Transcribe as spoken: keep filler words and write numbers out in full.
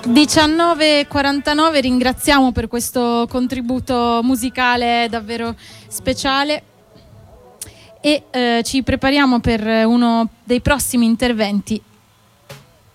diciannove e quarantanove, ringraziamo per questo contributo musicale davvero speciale e eh, ci prepariamo per uno dei prossimi interventi